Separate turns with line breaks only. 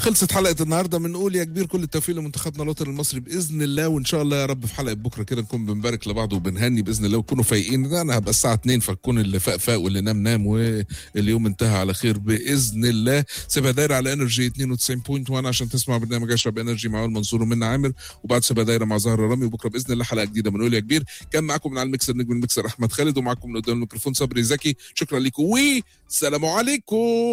خلصت حلقه النهارده. بنقول يا كبير كل التوفيق لمنتخبنا الوطني المصري باذن الله، وان شاء الله يا رب في حلقه بكره كده نكون بنبارك لبعض وبنهني باذن الله وتكونوا فايقين. انا هبقى الساعه 2 فتكون اللي فاق فاق واللي نام نام واليوم انتهى على خير باذن الله. سيبها دايره على انرجي 92.1 عشان تسمع برنامج اشرب انرجي مع المنصور ومنى عامر، وبعد سيبها دايره مع زهره رامي. وبكره باذن الله حلقه جديده. بنقول يا كبير كان معاكم من على المكسر نجم المكسر احمد خالد، ومعاكم من قدام الميكروفون صبري زكي. شكرا لكم والسلام عليكم.